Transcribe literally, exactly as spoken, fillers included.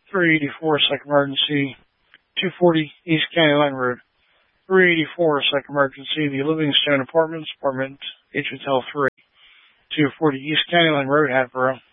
three eighty-four, second emergency, two forty East County Line Road. three eighty-four, second emergency, the Livingstone Apartments, apartment H Hotel three, two forty East County Line Road, Hatboro.